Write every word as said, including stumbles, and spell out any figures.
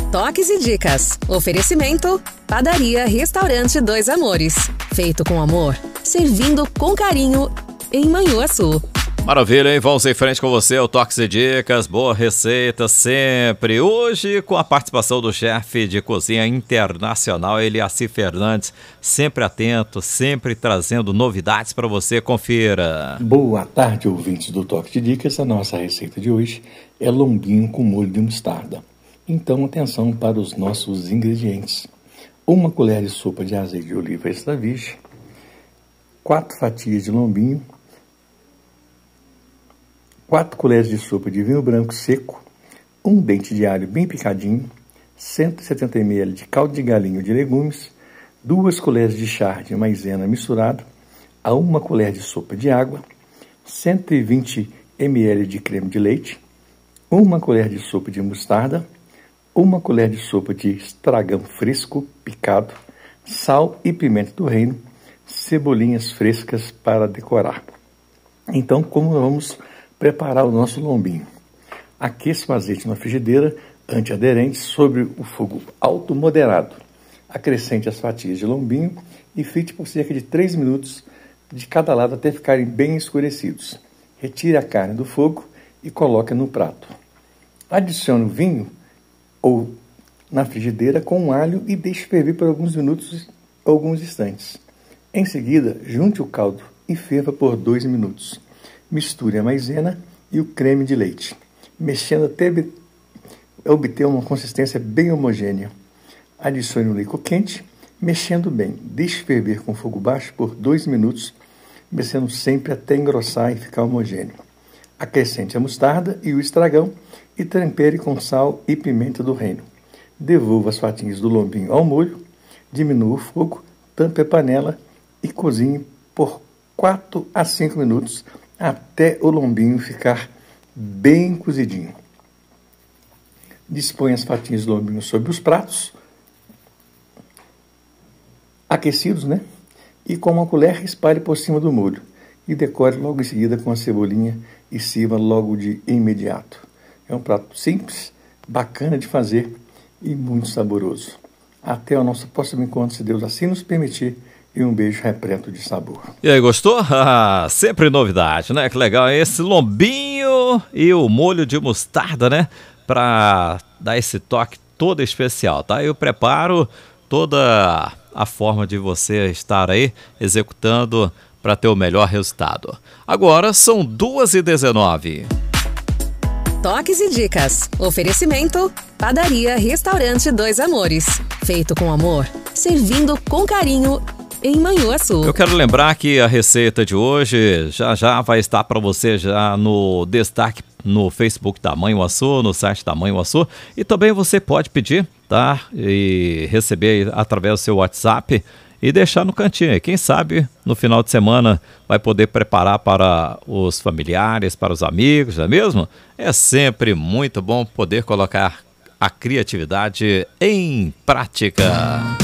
Toques e dicas. Oferecimento: Padaria Restaurante Dois Amores. Feito com amor, servindo com carinho em Manhuaçu. Maravilha, hein? Vamos em frente com você, o Toques e Dicas, boa receita sempre. Hoje com a participação do chefe de cozinha internacional, Eliaci Fernandes, sempre atento, sempre trazendo novidades para você, confira. Boa tarde, ouvintes do Toques de Dicas. A nossa receita de hoje é lombinho com molho de mostarda. Então, atenção para os nossos ingredientes. Uma colher de sopa de azeite de oliva extra virgem, quatro fatias de lombinho, quatro colheres de sopa de vinho branco seco, um dente de alho bem picadinho, cento e setenta mililitros de caldo de galinha de legumes, duas colheres de chá de maisena misturado a uma colher de sopa de água, cento e vinte mililitros de creme de leite, uma colher de sopa de mostarda, uma colher de sopa de estragão fresco picado, sal e pimenta do reino, cebolinhas frescas para decorar. Então, como vamos preparar o nosso lombinho? Aqueça o azeite na frigideira antiaderente sobre o fogo alto moderado. Acrescente as fatias de lombinho e frite por cerca de três minutos de cada lado até ficarem bem escurecidos. Retire a carne do fogo e coloque no prato. Adicione o vinho ou na frigideira com alho e deixe ferver por alguns minutos, alguns instantes. Em seguida, junte o caldo e ferva por dois minutos. Misture a maisena e o creme de leite, mexendo até obter uma consistência bem homogênea. Adicione o leite quente, mexendo bem. Deixe ferver com fogo baixo por dois minutos, mexendo sempre até engrossar e ficar homogêneo. Acrescente a mostarda e o estragão e tempere com sal e pimenta do reino. Devolva as fatias do lombinho ao molho, diminua o fogo, tampe a panela e cozinhe por quatro a cinco minutos até o lombinho ficar bem cozidinho. Disponha as fatias do lombinho sobre os pratos, aquecidos, né? E com uma colher espalhe por cima do molho e decore logo em seguida com a cebolinha e sirva logo de imediato. É um prato simples, bacana de fazer e muito saboroso. Até o nosso próximo encontro, se Deus assim nos permitir, e um beijo repleto de sabor. E aí, gostou? Ah, sempre novidade, né? Que legal, esse lombinho e o molho de mostarda, né? Para dar esse toque todo especial, tá? Eu preparo toda a forma de você estar aí executando para ter o melhor resultado. Agora são duas e dezenove. Toques e dicas. Oferecimento: Padaria Restaurante Dois Amores. Feito com amor, servindo com carinho em Manhuaçu. Eu quero lembrar que a receita de hoje já já vai estar para você já no destaque no Facebook da Manhuaçu, no site da Manhuaçu, e também você pode pedir, tá? E receber através do seu WhatsApp e deixar no cantinho. Quem sabe no final de semana vai poder preparar para os familiares, para os amigos, não é mesmo? É sempre muito bom poder colocar a criatividade em prática.